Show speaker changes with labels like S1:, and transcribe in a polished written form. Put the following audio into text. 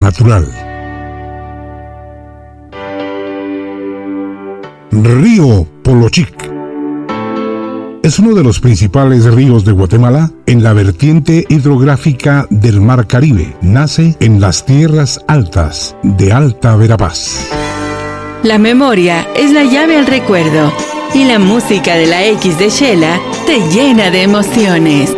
S1: natural. Río Polochic es uno de los principales ríos de Guatemala en la vertiente hidrográfica del Mar Caribe. Nace en las tierras altas de Alta Verapaz.
S2: La memoria es la llave al recuerdo y la música de la X de Shela te llena de emociones.